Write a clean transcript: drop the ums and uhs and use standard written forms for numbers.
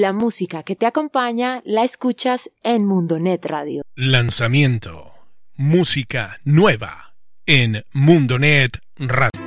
La música que te acompaña la escuchas en Mundonet Radio. Lanzamiento. Música nueva en Mundonet Radio.